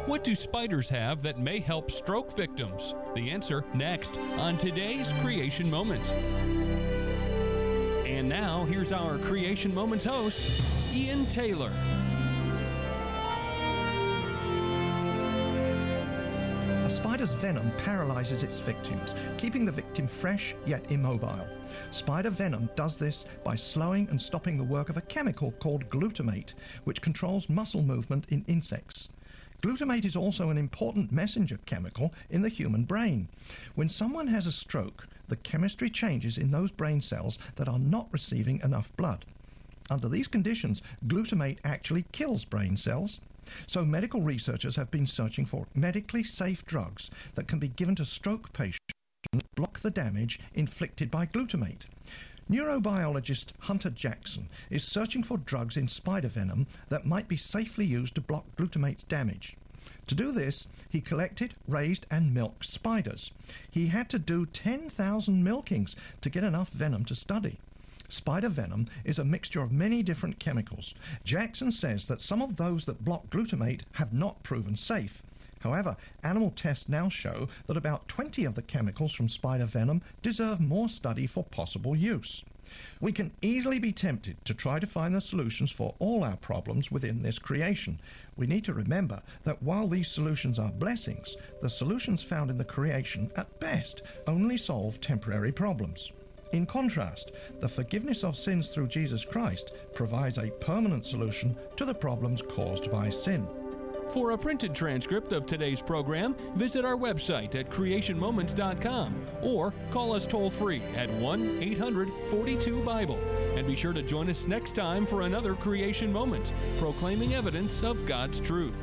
What do spiders have that may help stroke victims? The answer next on today's Creation Moments. And now, here's our Creation Moments host, Ian Taylor. A spider's venom paralyzes its victims, keeping the victim fresh yet immobile. Spider venom does this by slowing and stopping the work of a chemical called glutamate, which controls muscle movement in insects. Glutamate is also an important messenger chemical in the human brain. When someone has a stroke, the chemistry changes in those brain cells that are not receiving enough blood. Under these conditions, glutamate actually kills brain cells. So medical researchers have been searching for medically safe drugs that can be given to stroke patients to block the damage inflicted by glutamate. Neurobiologist Hunter Jackson is searching for drugs in spider venom that might be safely used to block glutamate's damage. To do this, he collected, raised and milked spiders. He had to do 10,000 milkings to get enough venom to study. Spider venom is a mixture of many different chemicals. Jackson says that some of those that block glutamate have not proven safe. However, animal tests now show that about 20 of the chemicals from spider venom deserve more study for possible use. We can easily be tempted to try to find the solutions for all our problems within this creation. We need to remember that while these solutions are blessings, the solutions found in the creation at best only solve temporary problems. In contrast, the forgiveness of sins through Jesus Christ provides a permanent solution to the problems caused by sin. For a printed transcript of today's program, visit our website at creationmoments.com or call us toll-free at 1-800-42-BIBLE. And be sure to join us next time for another Creation Moment, proclaiming evidence of God's truth.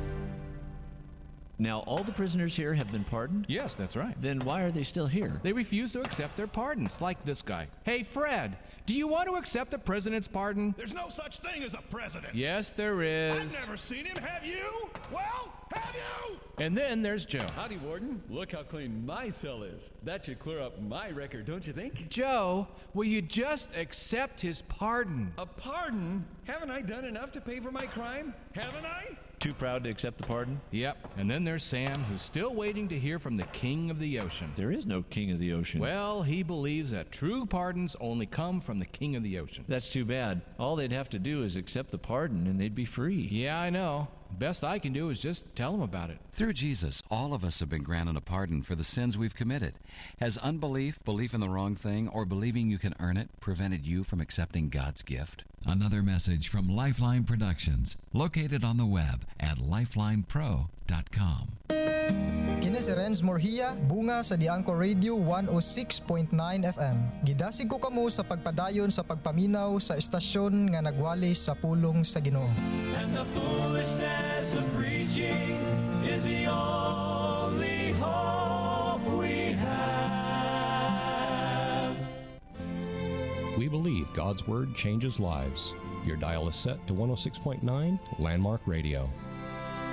Now, all the prisoners here have been pardoned? Yes, that's right. Then why are they still here? They refuse to accept their pardons, like this guy. Hey, Fred, do you want to accept the president's pardon? There's no such thing as a president. Yes, there is. I've never seen him. Have you? Well, have you? And then there's Joe. Howdy, Warden. Look how clean my cell is. That should clear up my record, don't you think? Joe, will you just accept his pardon? A pardon? Haven't I done enough to pay for my crime? Haven't I? Too proud to accept the pardon? Yep. And then there's Sam, who's still waiting to hear from the king of the ocean. There is no king of the ocean. Well, he believes that true pardons only come from the king of the ocean. That's too bad. All they'd have to do is accept the pardon and they'd be free. Yeah, I know. Best I can do is just tell him about it. Through Jesus, all of us have been granted a pardon for the sins we've committed. Has unbelief, belief in the wrong thing, or believing you can earn it prevented you from accepting God's gift? Another message from Lifeline Productions, located on the web at lifelinepro.com. Kini si Renz Morhia, bunga sa Diangco Radio 106.9 FM. Gidasig ko kamo sa pagpadayon sa pagpaminaw sa estasyon nga nagwali sa pulong sa Ginoo. And the foolishness of preaching is the only hope we have. We believe God's Word changes lives. Your dial is set to 106.9 Landmark Radio.